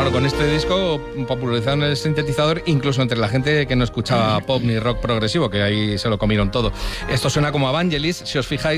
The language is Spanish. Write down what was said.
Claro, con este disco popularizaron el sintetizador incluso entre la gente que no escuchaba pop ni rock progresivo, que ahí se lo comieron todo. Esto suena como Evangelis, si os fijáis.